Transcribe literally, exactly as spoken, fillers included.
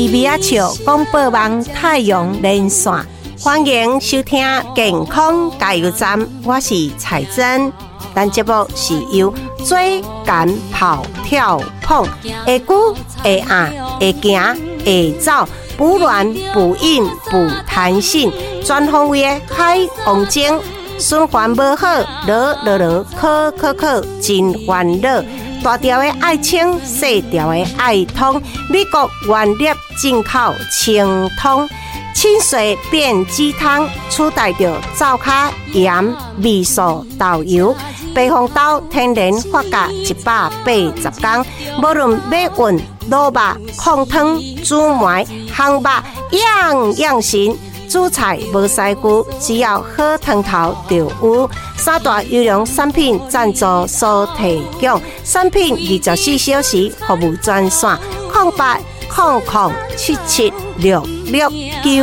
米米仔笑广播网太阳连线，欢迎收听健康加油站，我是彩珍。咱节目是由追赶跑跳碰，会久会硬会行会走，补卵补阴补弹性，全方位的海王精，循环无好，落落落，考考考，真烦恼。大条的爱清，细条的爱通，美国原粒进口清通，清水变鸡汤，取代着灶卡盐、味素、豆油。白红豆天然发酵一百八十天，无论买运、卤肉、控汤、煮糜、烘肉，样样行。煮菜无师傅，只要好汤头就有。三大优良产品赞助所提供，产品二十四小时服务专线：零八零零七七六六九。